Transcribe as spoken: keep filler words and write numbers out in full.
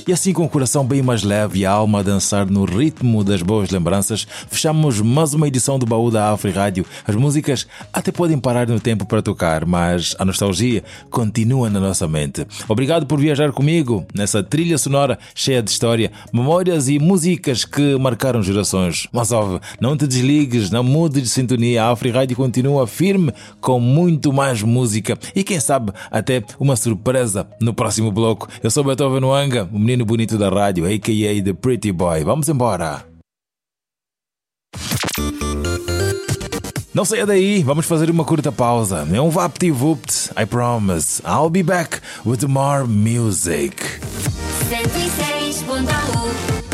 E assim, com o coração bem mais leve e a alma a dançar no ritmo das boas lembranças, fechamos mais uma edição do Baú da Afri Rádio. As músicas até podem parar no tempo para tocar, mas a nostalgia continua na nossa mente. Obrigado por viajar comigo nessa trilha sonora cheia de história, memórias e músicas que marcaram gerações. Mas óbvio, não te desligues, não mudes de sintonia. A Afri Rádio continua firme com muito mais música e quem sabe até uma surpresa no próximo bloco. Eu sou Beethoven Wanga, o menino bonito da rádio, a k a. The Pretty Boy. Vamos embora! Não saia daí, vamos fazer uma curta pausa. É um vapt-vupt, I promise. I'll be back with more music. cento e seis ponto um